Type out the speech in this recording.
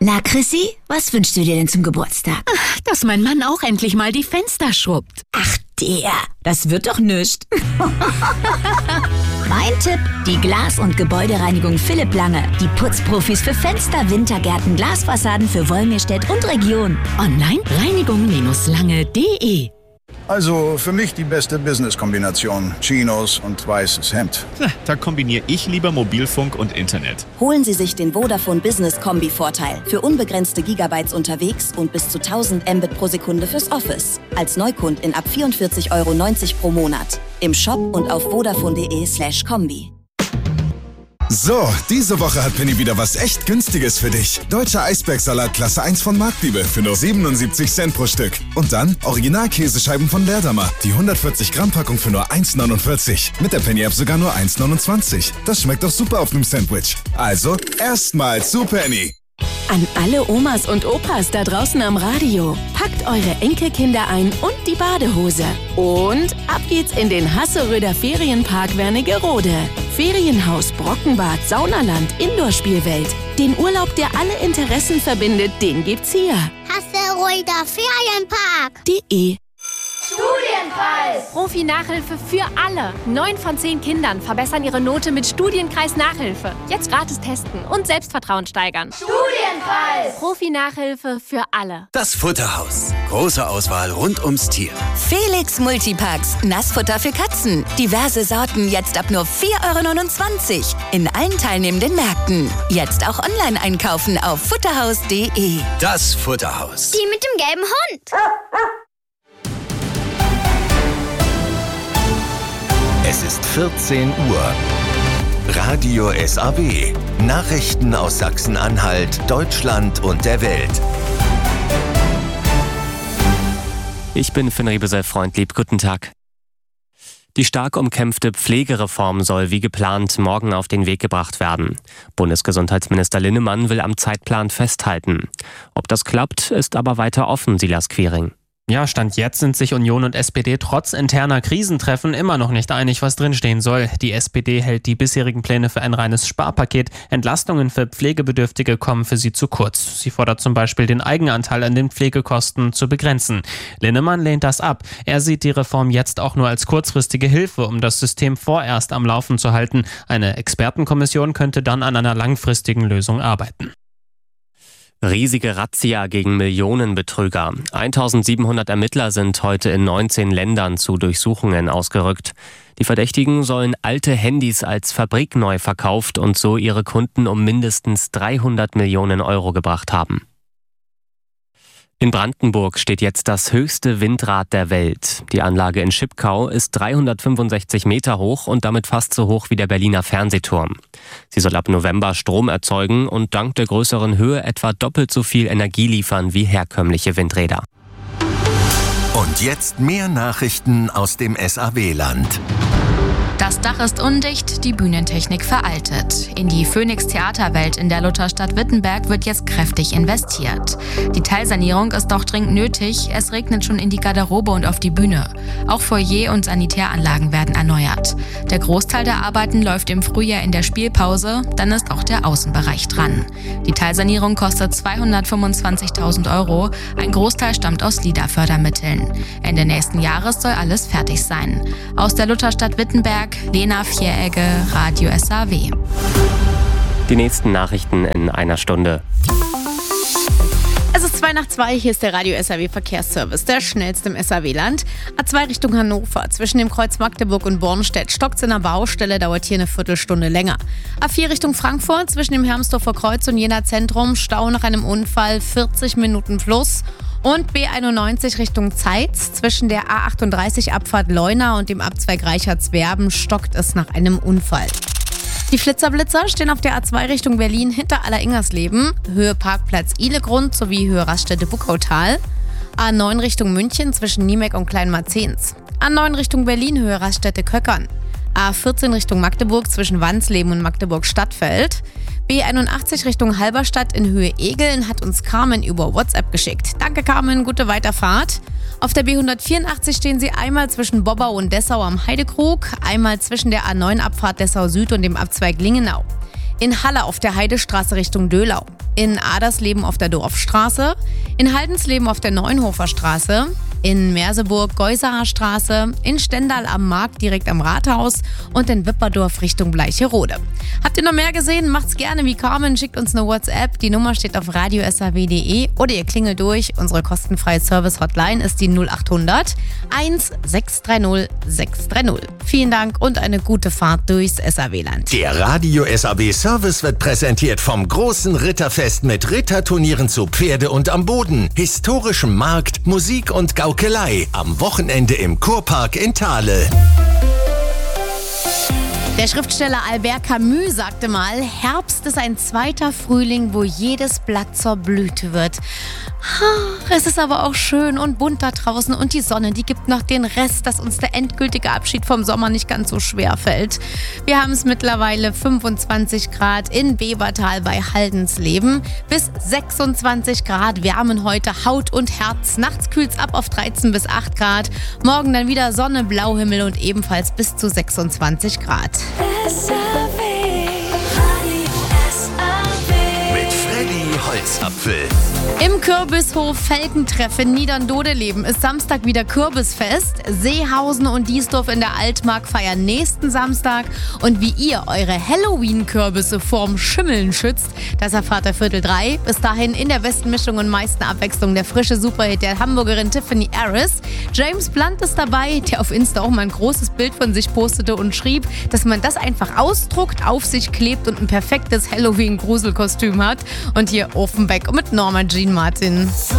Na Chrissy, was wünschst du dir denn zum Geburtstag? Dass mein Mann auch endlich mal die Fenster schrubbt. Ach das wird doch nichts. Mein Tipp, die Glas- und Gebäudereinigung Philipp Lange. Die Putzprofis für Fenster, Wintergärten, Glasfassaden für Wolmirstedt und Region. Online reinigung-lange.de. Also für mich die beste Business-Kombination. Chinos und weißes Hemd. Da kombiniere ich lieber Mobilfunk und Internet. Holen Sie sich den Vodafone Business Kombi-Vorteil. Für unbegrenzte Gigabytes unterwegs und bis zu 1000 Mbit pro Sekunde fürs Office. Als Neukundin ab 44,90 € pro Monat. Im Shop und auf vodafone.de/kombi. So, diese Woche hat Penny wieder was echt Günstiges für dich. Deutscher Eisbergsalat Klasse 1 von Marktliebe für nur 77 Cent pro Stück. Und dann Original-Käsescheiben von Werdamer. Die 140 Gramm Packung für nur 1,49. Mit der Penny-App sogar nur 1,29. Das schmeckt doch super auf einem Sandwich. Also, erstmal zu Penny. An alle Omas und Opas da draußen am Radio. Packt eure Enkelkinder ein und die Badehose. Und ab geht's in den Hasseröder Ferienpark Wernigerode. Ferienhaus, Brockenbad, Saunaland, Indoor-Spielwelt. Den Urlaub, der alle Interessen verbindet, den gibt's hier. Hasseröder Ferienpark.de. Studienpreis! Profi-Nachhilfe für alle. 9 von 10 Kindern verbessern ihre Note mit Studienkreis Nachhilfe. Jetzt gratis testen und Selbstvertrauen steigern. Studienpreis! Profi-Nachhilfe für alle. Das Futterhaus. Große Auswahl rund ums Tier. Felix Multipacks. Nassfutter für Katzen. Diverse Sorten jetzt ab nur 4,29 € in allen teilnehmenden Märkten. Jetzt auch online einkaufen auf futterhaus.de. Das Futterhaus. Die mit dem gelben Hund. Es ist 14 Uhr. Radio SAW. Nachrichten aus Sachsen-Anhalt, Deutschland und der Welt. Ich bin Finn Riebesel-Freundlieb. Guten Tag. Die stark umkämpfte Pflegereform soll wie geplant morgen auf den Weg gebracht werden. Bundesgesundheitsminister Linnemann will am Zeitplan festhalten. Ob das klappt, ist aber weiter offen, Silas Quiring. Ja, Stand jetzt sind sich Union und SPD trotz interner Krisentreffen immer noch nicht einig, was drinstehen soll. Die SPD hält die bisherigen Pläne für ein reines Sparpaket. Entlastungen für Pflegebedürftige kommen für sie zu kurz. Sie fordert zum Beispiel, den Eigenanteil an den Pflegekosten zu begrenzen. Linnemann lehnt das ab. Er sieht die Reform jetzt auch nur als kurzfristige Hilfe, um das System vorerst am Laufen zu halten. Eine Expertenkommission könnte dann an einer langfristigen Lösung arbeiten. Riesige Razzia gegen Millionenbetrüger. 1700 Ermittler sind heute in 19 Ländern zu Durchsuchungen ausgerückt. Die Verdächtigen sollen alte Handys als fabrikneu verkauft und so ihre Kunden um mindestens 300 Millionen € gebracht haben. In Brandenburg steht jetzt das höchste Windrad der Welt. Die Anlage in Schipkau ist 365 Meter hoch und damit fast so hoch wie der Berliner Fernsehturm. Sie soll ab November Strom erzeugen und dank der größeren Höhe etwa doppelt so viel Energie liefern wie herkömmliche Windräder. Und jetzt mehr Nachrichten aus dem SAW-Land. Das Dach ist undicht, die Bühnentechnik veraltet. In die Phoenix-Theaterwelt in der Lutherstadt Wittenberg wird jetzt kräftig investiert. Die Teilsanierung ist doch dringend nötig. Es regnet schon in die Garderobe und auf die Bühne. Auch Foyer und Sanitäranlagen werden erneuert. Der Großteil der Arbeiten läuft im Frühjahr in der Spielpause. Dann ist auch der Außenbereich dran. Die Teilsanierung kostet 225.000 €. Ein Großteil stammt aus LIDA-Fördermitteln. Ende nächsten Jahres soll alles fertig sein. Aus der Lutherstadt Wittenberg, Lena Vieregge, Radio SAW. Die nächsten Nachrichten in einer Stunde. Es ist 2:02, hier ist der Radio SAW Verkehrsservice, der schnellste im SAW-Land. A2 Richtung Hannover, zwischen dem Kreuz Magdeburg und Bornstedt stockt's in der Baustelle, dauert hier eine Viertelstunde länger. A4 Richtung Frankfurt, zwischen dem Hermsdorfer Kreuz und Jena Zentrum, Stau nach einem Unfall, 40 Minuten plus. Und B91 Richtung Zeitz, zwischen der A38 Abfahrt Leuna und dem Abzweig Reichertswerben stockt es nach einem Unfall. Die Flitzerblitzer stehen auf der A2 Richtung Berlin hinter Aller-Ingersleben, Höhe Parkplatz Ihlegrund sowie Höhe Raststätte Buckautal. A9 Richtung München zwischen Niemek und Kleinmarzens. A9 Richtung Berlin, Höhe Raststätte Köckern. A14 Richtung Magdeburg zwischen Wansleben und Magdeburg-Stadtfeld. B81 Richtung Halberstadt in Höhe Egeln hat uns Carmen über WhatsApp geschickt. Danke Carmen, gute Weiterfahrt. Auf der B184 stehen sie einmal zwischen Bobbau und Dessau am Heidekrug, einmal zwischen der A9 Abfahrt Dessau Süd und dem Abzweig Lingenau. In Halle auf der Heidestraße Richtung Döhlau. in Adersleben auf der Dorfstraße, in Haldensleben auf der Neuenhofer Straße, in Merseburg Geuserer Straße, in Stendal am Markt direkt am Rathaus und in Wipperdorf Richtung Bleicherode. Habt ihr noch mehr gesehen? Macht's gerne wie Carmen, schickt uns eine WhatsApp. Die Nummer steht auf radiosaw.de oder ihr klingelt durch. Unsere kostenfreie Service-Hotline ist die 0800 1630 630. Vielen Dank und eine gute Fahrt durchs SAW-Land. Der Radio SAW Service wird präsentiert vom großen Ritterfest mit Ritterturnieren zu Pferde und am Boden, historischem Markt, Musik und Gaukelei am Wochenende im Kurpark in Thale. Der Schriftsteller Albert Camus sagte mal, Herbst ist ein zweiter Frühling, wo jedes Blatt zur Blüte wird. Es ist aber auch schön und bunt da draußen und die Sonne, die gibt noch den Rest, dass uns der endgültige Abschied vom Sommer nicht ganz so schwer fällt. Wir haben es mittlerweile 25 Grad in Bebertal bei Haldensleben. Bis 26 Grad wärmen heute Haut und Herz. Nachts kühlt's ab auf 13 bis 8 Grad. Morgen dann wieder Sonne, Blauhimmel und ebenfalls bis zu 26 Grad. Mit Freddy Holzapfel. Im Kürbishof Felkentreff in Niederndodeleben ist Samstag wieder Kürbisfest. Seehausen und Diesdorf in der Altmark feiern nächsten Samstag. Und wie ihr eure Halloween-Kürbisse vorm Schimmeln schützt, das erfahrt ihr Viertel 3. Bis dahin in der besten Mischung und meisten Abwechslung der frische Superhit der Hamburgerin Tiffany Harris. James Blunt ist dabei, der auf Insta auch mal ein großes Bild von sich postete und schrieb, dass man das einfach ausdruckt, auf sich klebt und ein perfektes Halloween-Gruselkostüm hat. Und hier Offenbeck mit Norma Jean Martin.